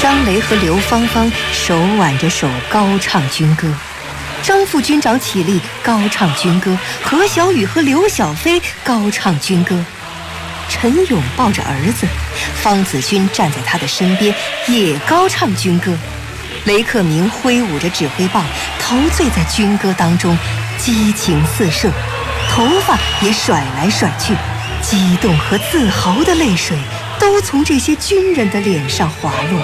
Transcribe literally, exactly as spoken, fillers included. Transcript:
张雷和刘芳芳手挽着手高唱军歌，张副军长起立高唱军歌，何小雨和刘小飞高唱军歌，陈勇抱着儿子，方子军站在他的身边也高唱军歌，雷克明挥舞着指挥棒，陶醉在军歌当中，激情四射，头发也甩来甩去，激动和自豪的泪水都从这些军人的脸上滑落。